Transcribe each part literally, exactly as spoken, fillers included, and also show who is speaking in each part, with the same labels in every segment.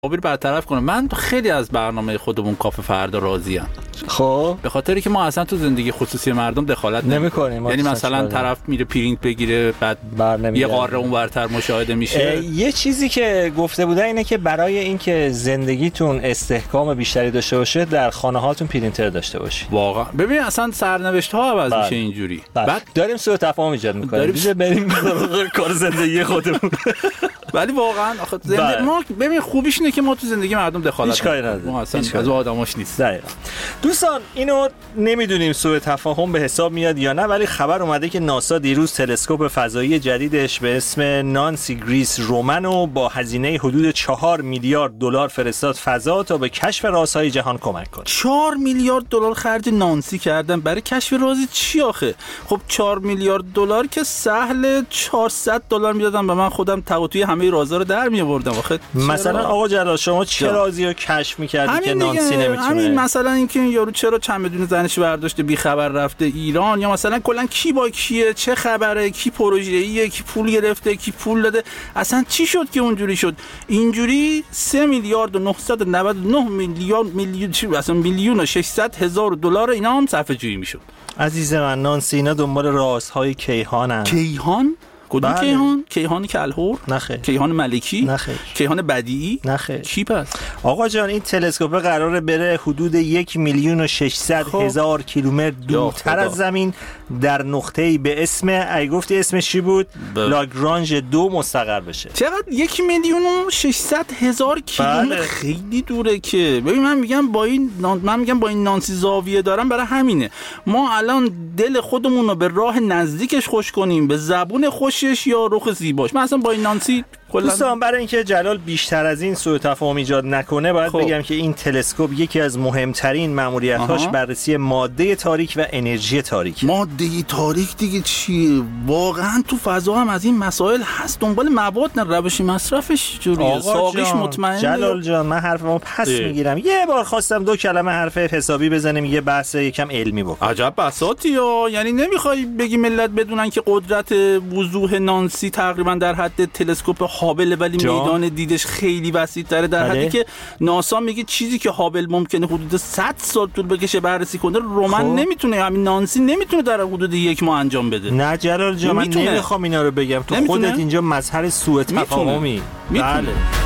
Speaker 1: رو برطرف کنه. من خیلی از برنامه خودمون کافه فردا راضیم.
Speaker 2: خب
Speaker 1: به خاطری که ما اصلا تو زندگی خصوصی مردم دخالت
Speaker 2: نمی‌کنیم.
Speaker 1: یعنی مثلا طرف میره پرینت بگیره بعد یه قاره اون ورتر مشاهده میشه.
Speaker 2: یه چیزی که گفته بودن اینه که برای اینکه زندگیتون استحکام بیشتری داشته باشه در خانه هاتون پرینتر داشته باشید.
Speaker 1: واقعا ببین اصلا سرنوشت ها عوض میشه اینجوری.
Speaker 2: بعد داریم سوء تفاهم ایجاد می‌کنیم. بیشه بریم کار زندگی خودمون.
Speaker 1: ولی واقعا آخه زندگی ما ببین خوبیش اینه که ما تو زندگی مردم دخالت
Speaker 2: هیچ کاری نداریم.
Speaker 1: ما اصلا از آدماش نیست.
Speaker 2: دقیقاً. دوستان اینو نمیدونیم سوء تفاهم به حساب میاد یا نه، ولی خبر اومده که ناسا دیروز تلسکوپ فضایی جدیدش به اسم نانسی گریس رومنو با هزینه حدود چهار میلیارد دلار فرستاد فضا تا به کشف رازهای جهان کمک کنه.
Speaker 1: چهار میلیارد دلار خرج نانسی کردن برای کشف راز چی آخه؟ خب چهار میلیارد دلار که سهل چهارصد دلار میدادم به من خودم توی همه رازا رو در میآوردم. آخه
Speaker 2: مثلا آقا جلال شما چه رازی رو کشف می‌کردی که نانسی نمیتونه؟
Speaker 1: همین مثلا اینکه این یارو چرا چمدون زنش برداشته بی خبر رفته ایران، یا مثلا کلا کی با کیه، چه خبره، کی پروژه‌ایه، کی پول گرفته، کی پول داده، اصلا چی شد که اونجوری شد. اینجوری سه میلیارد و نهصد و نود و نه میلیون میلیون چی اصلا میلیون و ششصد هزار دلار اینا هم صرفه جویی میشد.
Speaker 2: عزیز من نانسی اینا دنبال رازهای کیهانن.
Speaker 1: کیهان؟ کدوم بله. کیهان؟ کیهان کلهور؟
Speaker 2: نخیر.
Speaker 1: کیهان ملیکی؟
Speaker 2: نخیر.
Speaker 1: کیهان بدیعی؟
Speaker 2: نخیر.
Speaker 1: کی پس؟
Speaker 2: آقا جان این تلسکوپ قراره بره حدود یک میلیون و ششصد خب. هزار کیلومتر دورتر از زمین در نقطه‌ای به اسم ای گفتی اسمش چی بود؟ ب... لاگرانژ دو مستقر بشه.
Speaker 1: چقدر یک میلیون و ششصد هزار کیلومتر بله. خیلی دوره که. ببین من میگم با این من میگم با این نانسی زاویه دارم برای همینه. ما الان دل خودمون رو به راه نزدیکش خوش کنیم، به زبون خوش یا رخ زیباش. من اصلا با این نانسی کلا
Speaker 2: دوستان برای اینکه جلال بیشتر از این سوء تفاهم ایجاد نکنه باید خب. بگم که این تلسکوپ یکی از مهمترین مأموریت‌هاش بررسی ماده تاریک و انرژی تاریک.
Speaker 1: ماده تاریک دیگه چیه؟ واقعا تو فضا هم از این مسائل هست. دنبال مواد نه روش مصرفش جوریه. ساقیش مطمئنه.
Speaker 2: جلال جان من حرفمو پس اه. میگیرم. یه بار خواستم دو کلمه حرف حسابی بزنیم یه بحث یکم علمی بکنیم.
Speaker 1: عجب بساطی ها. یعنی نمیخوای بگی ملت بدونن که قدرت وضوح نانسی تقریبا در حد تلسکوپ هابل، ولی جا. میدان دیدش خیلی وسیع‌تره، در حدی که ناسا میگه چیزی که هابل ممکنه حدود صد سال طول بکشه بررسی کنه رومن خب. نمیتونه، همین نانسی نمیتونه در حدود یک ماه انجام بده.
Speaker 2: نه جلال جان من نمیخوام اینا رو بگم، تو نمیتونه. خودت اینجا مظهر سوء تفاهمی. بله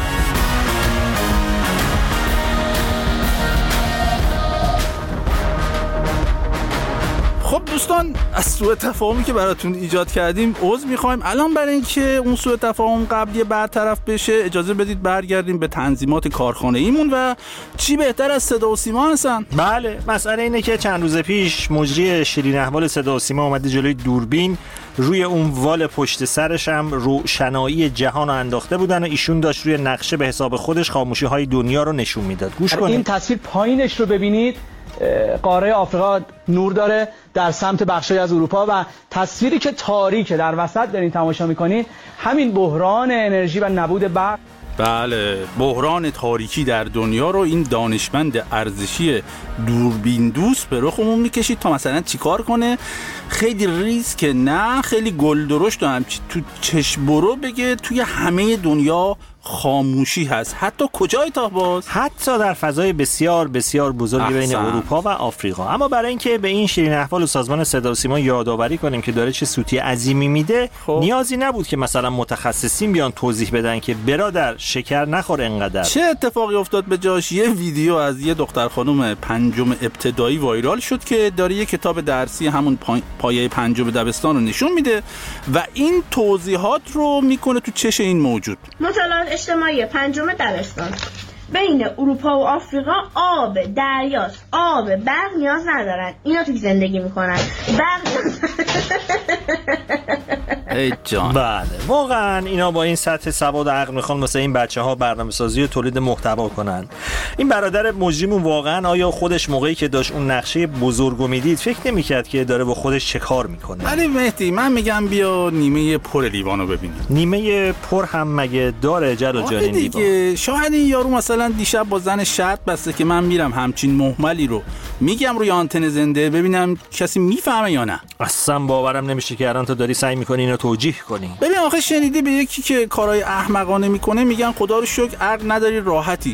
Speaker 1: خب دوستان از سوء تفاهمی که براتون ایجاد کردیم عذر میخوایم. الان برای اینکه اون سوء تفاهم قبلی برطرف بشه اجازه بدید برگردیم به تنظیمات کارخانه‌ایمون و چی بهتر از صدا و سیما هستن.
Speaker 2: بله مسئله اینه که چند روز پیش مجری شیرین احوال صدا و سیما اومده جلوی دوربین، روی اون وال پشت سرش هم روشنایی جهان رو انداخته بودن و ایشون داشت روی نقشه به حساب خودش خاموشی‌های دنیا رو نشون میداد. گوش کنید.
Speaker 3: این تصویر پایینش رو ببینید، قاره آفریقا نور داره در سمت بخشای از اروپا و تصویری که تاریکه در وسط دارین تماشا میکنین همین بحران انرژی و نبود برق.
Speaker 1: بله بحران تاریکی در دنیا رو این دانشمند ارزشی دوربین دوست به رخمون میکشید تا مثلا چیکار کنه، خیلی ریسک نه خیلی گل درشت و همچی تو چشم برو بگه توی همه دنیا خاموشی هست. حتی کجای تا باز؟
Speaker 2: حتی در فضای بسیار بسیار بزرگی بین اروپا و آفریقا. اما برای اینکه به این شیرین احوال و سازمان صدا و سیما یادآوری کنیم که داره چه سوتی عظیمی میده خب. نیازی نبود که مثلا متخصصین بیان توضیح بدن که برادر شکر نخور انقدر.
Speaker 1: چه اتفاقی افتاد به جاش؟ یه ویدیو از یه دختر خانم پنجم ابتدایی وایرال شد که داره یه کتاب درسی همون پا... پایه پنجم دبستان رو نشون میده و این توضیحات رو میکنه تو چش این موجود.
Speaker 4: مطالعات اجتماعی پنجم دبستان بین اروپا و آفریقا آب دریاست، آب برق نیاز ندارن، اینا توی زندگی میکنن، برق
Speaker 1: ای جان.
Speaker 2: بله واقعا اینا با این سطح سواد و عقل میخوان واسه این بچه‌ها برنامه‌سازی و تولید محتوا کنن. این برادر مجریمون واقعا آیا خودش موقعی که داشت اون نقشه بزرگو میدید فکر نمی‌کرد که داره با خودش چه کار میکنه؟
Speaker 1: ولی مهدی من میگم بیا نیمه پر لیوانو ببینیم.
Speaker 2: نیمه پر هم مگه داره جلال جان این لیوان؟
Speaker 1: شاید این یارو مثلا دیشب با زن شرط بسته که من میرم همچین مهملی رو میگم روی آنتن زنده ببینم کسی میفهمه یا نه.
Speaker 2: اصلا باورم نمیشه که الان تو داری سعی می‌کنی اینو توجیه کنیم.
Speaker 1: ببین آخه شنیدی به یکی که کارهای احمقانه میکنه میگن خدا رو شکر عقل نداری راحتی.